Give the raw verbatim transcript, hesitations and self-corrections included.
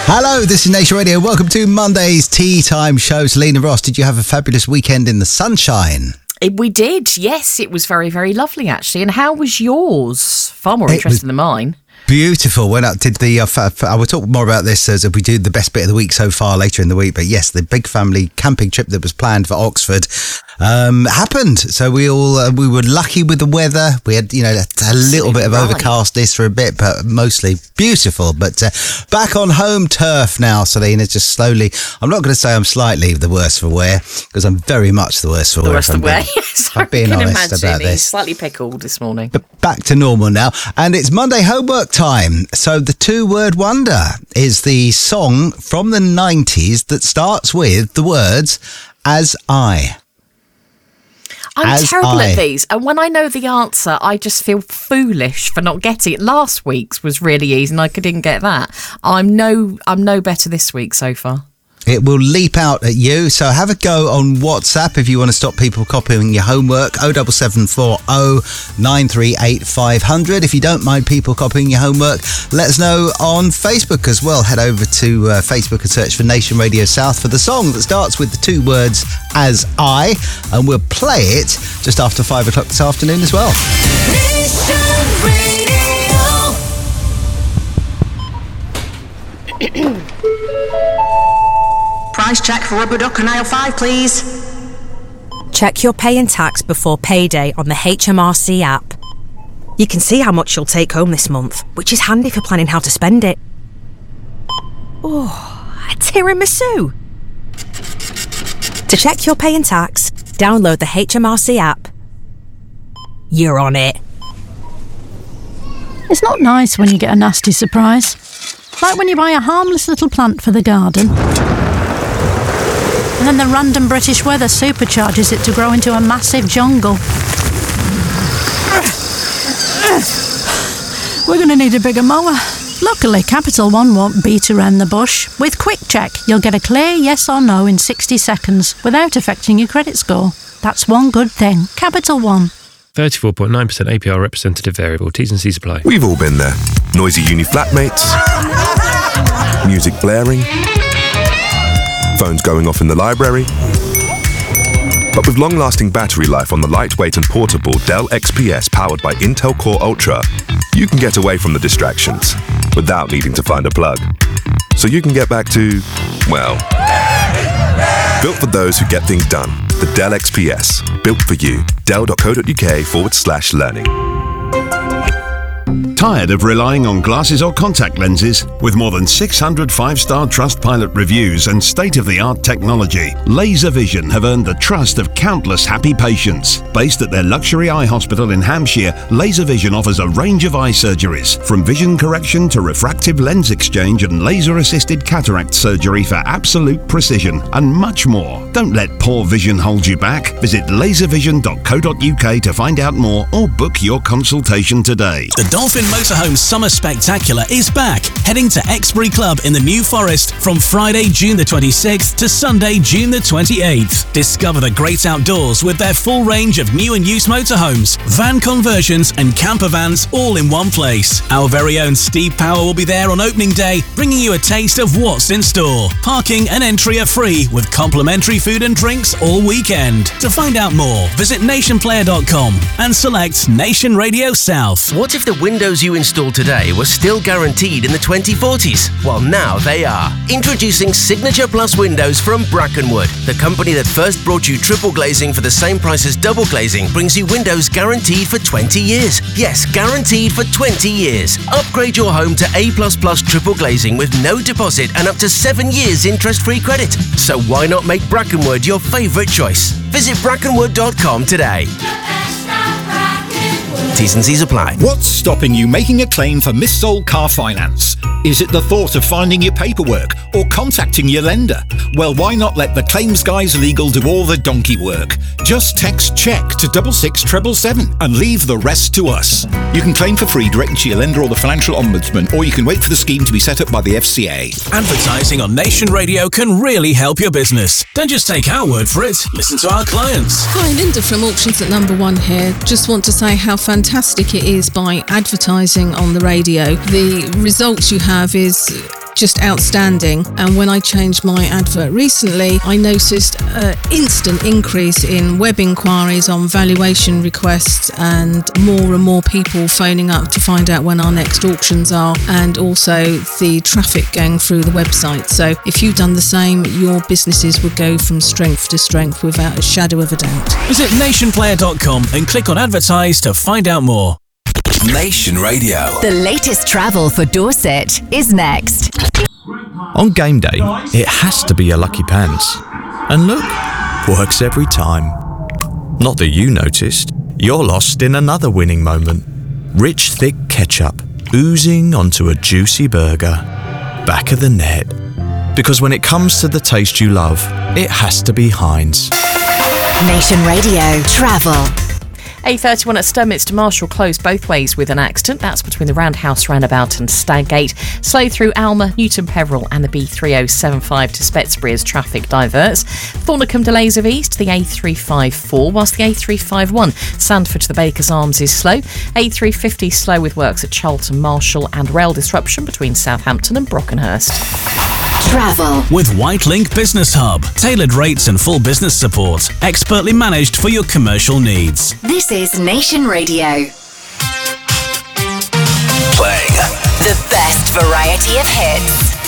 Hello, this is Nation Radio. Welcome to Monday's Tea Time Show. Selena Ross, did you have a fabulous weekend in the sunshine? We did, yes. It was very, very lovely, actually. And how was yours? Far more It interesting was than mine. Beautiful. Went out, did the, uh, f- f- I will talk more about this as we do the best bit of the week so far later in the week. But yes, the big family camping trip that was planned for Oxford um, happened. So we all, uh, we were lucky with the weather. We had, you know, a, a little bit of right. overcastness for a bit, but mostly beautiful. But uh, back on home turf now, Selena, just slowly. I'm not going to say I'm slightly the worse for wear, because I'm very much the worse for The wear. worst of wear, yes. I'm being I can honest imagine. about He's this. slightly pickled this morning. But back to normal now. And it's Monday homework time. So the two-word wonder is the song from the nineties that starts with the words, as I. I'm As terrible I. at these. And when I know the answer, I just feel foolish for not getting it. Last week's was really easy and I didn't get that. I'm no, I'm no better this week so far. It will leap out at you. So have a go on WhatsApp if you want to stop people copying your homework. oh seven seven four oh nine three eight five hundred. If you don't mind people copying your homework, let us know on Facebook as well. Head over to uh, Facebook and search for Nation Radio South for the song that starts with the two words, as I. And we'll play it just after five o'clock this afternoon as well. Nation Radio. Price check for rubber duck and aisle five, please. Check your pay and tax before payday on the H M R C app. You can see how much you'll take home this month, which is handy for planning how to spend it. Oh, a tiramisu! To check your pay and tax, download the H M R C app. You're on it. It's not nice when you get a nasty surprise. Like when you buy a harmless little plant for the garden, and then the random British weather supercharges it to grow into a massive jungle. We're going to need a bigger mower. Luckily, Capital One won't beat around the bush. With Quick Check, you'll get a clear yes or no in sixty seconds without affecting your credit score. That's one good thing. Capital One. thirty-four point nine percent A P R representative variable. T's and C's apply. We've all been there. Noisy uni flatmates. Music blaring. Phones going off in the library. But with long-lasting battery life on the lightweight and portable Dell X P S powered by Intel Core Ultra, you can get away from the distractions without needing to find a plug. So you can get back to, well, built for those who get things done. The Dell X P S. Built for you. Dell.co.uk forward slash learning. Tired of relying on glasses or contact lenses? With more than six hundred five-star Trustpilot reviews and state-of-the-art technology, Laser Vision have earned the trust of countless happy patients. Based at their luxury eye hospital in Hampshire, Laser Vision offers a range of eye surgeries, from vision correction to refractive lens exchange and laser-assisted cataract surgery for absolute precision, and much more. Don't let poor vision hold you back. Visit laser vision dot co dot uk to find out more or book your consultation today. The Dolphin Motorhome Summer Spectacular is back, heading to Exbury Club in the New Forest from Friday, June the twenty-sixth to Sunday, June the twenty-eighth. Discover the great outdoors with their full range of new and used motorhomes, van conversions and camper vans all in one place. Our very own Steve Power will be there on opening day, bringing you a taste of what's in store. Parking and entry are free with complimentary food and drinks all weekend. To find out more, visit nation player dot com and select Nation Radio South. What if the windows you install today were still guaranteed in the twenty forties? Well, now they are. Introducing Signature Plus Windows from Brackenwood. The company that first brought you triple glazing for the same price as double glazing brings you windows guaranteed for twenty years. Yes, guaranteed for twenty years. Upgrade your home to A plus plus triple glazing with no deposit and up to seven years interest-free credit. So why not make Brackenwood your favourite choice? Visit brackenwood dot com today. T's and C's apply. What's stopping you making a claim for missold car finance? Is it the thought of finding your paperwork or contacting your lender? Well, why not let the Claims Guys Legal do all the donkey work? Just text CHECK to six six seven seven seven and leave the rest to us. You can claim for free directly to your lender or the Financial Ombudsman, or you can wait for the scheme to be set up by the F C A. Advertising on Nation Radio can really help your business. Don't just take our word for it. Listen to our clients. Hi, Linda from Auctions at Number One here. Just want to say how fantastic it is by advertising on the radio. The results you have is just outstanding. And when I changed my advert recently, I noticed an instant increase in web inquiries on valuation requests and more and more people phoning up to find out when our next auctions are, and also the traffic going through the website. So if you've done the same, your businesses would go from strength to strength without a shadow of a doubt. Visit nation player dot com and click on advertise to find out more. Nation Radio. The latest travel for Dorset is next. On game day, it has to be your lucky pants. And look, works every time. Not that you noticed, you're lost in another winning moment. Rich, thick ketchup oozing onto a juicy burger. Back of the net. Because when it comes to the taste you love, it has to be Heinz. Nation Radio Travel. A thirty-one at Sturminster Marshall closed both ways with an accident. That's between the Roundhouse roundabout and Staggate. Slow through Alma, Newton Peveril and the B three oh seven five to Spetsbury as traffic diverts. Thornicombe delays of east, the A three fifty-four, whilst the A three fifty-one Sandford to the Baker's Arms is slow. A three fifty slow with works at Charlton Marshall and rail disruption between Southampton and Brockenhurst. Travel with Whitelink Business Hub. Tailored rates and full business support. Expertly managed for your commercial needs. This is Nation Radio. Playing the best variety of hits.